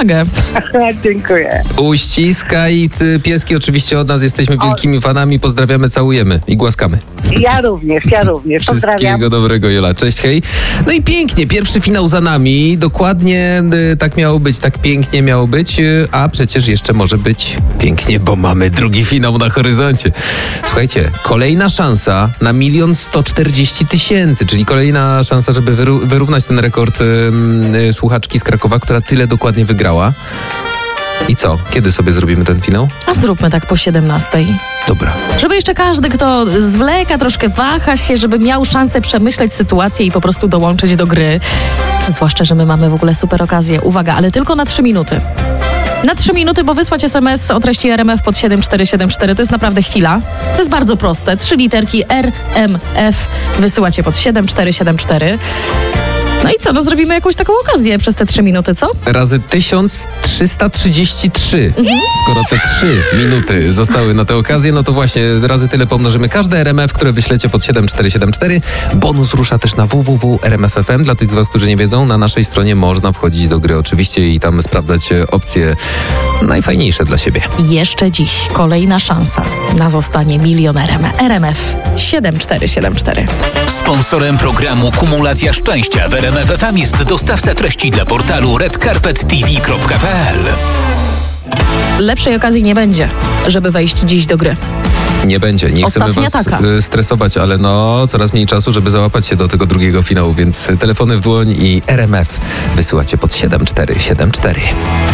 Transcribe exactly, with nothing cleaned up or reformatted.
uwagę. Dziękuję. Uściskaj, ty, pieski oczywiście od nas, jesteśmy wielkimi fanami, pozdrawiamy, całujemy i głaskamy. Ja również, ja również. Pozdrawiam. Wszystkiego dobrego, Jola. Cześć, hej. No i pięknie, pierwszy finał za nami. Dokładnie y, tak miało być, tak pięknie miało być, y, a przecież jeszcze może być pięknie, bo mamy drugi finał na horyzoncie. Słuchajcie, kolejna szansa na milion sto czterdzieści tysięcy, czyli kolejna szansa, żeby wyru- wyrównać ten rekord y, y, słuchaczki z Krakowa, która tyle dokładnie wygrała. I co? Kiedy sobie zrobimy ten finał? A zróbmy tak po siedemnastej. Dobra. Żeby jeszcze każdy, kto zwleka, troszkę waha się, żeby miał szansę przemyśleć sytuację i po prostu dołączyć do gry. Zwłaszcza, że my mamy w ogóle super okazję. Uwaga, ale tylko na trzy minuty. Na trzy minuty, bo wysłać es em es o treści R M F pod siedem cztery siedem cztery to jest naprawdę chwila. To jest bardzo proste. Trzy literki R M F wysyłacie pod siedem cztery siedem cztery. No i co? No zrobimy jakąś taką okazję przez te trzy minuty, co? Razy tysiąc trzysta trzydzieści trzy. Mhm. Skoro te trzy minuty zostały na tę okazję, no to właśnie razy tyle pomnożymy każde R M F, które wyślecie pod siedem cztery siedem cztery. Bonus rusza też na w w w kropka r m f kropka f m. Dla tych z was, którzy nie wiedzą, na naszej stronie można wchodzić do gry oczywiście i tam sprawdzać opcje najfajniejsze dla siebie. Jeszcze dziś kolejna szansa na zostanie milionerem. R M F siedem cztery siedem cztery. Sponsorem programu Kumulacja Szczęścia w R M F F M jest dostawca treści dla portalu red carpet t v kropka p l. Lepszej okazji nie będzie, żeby wejść dziś do gry. Nie będzie. Nie chcemy Ostatnia was taka. stresować, ale no coraz mniej czasu, żeby załapać się do tego drugiego finału, więc telefony w dłoń i R M F wysyłacie pod siedem cztery siedem cztery.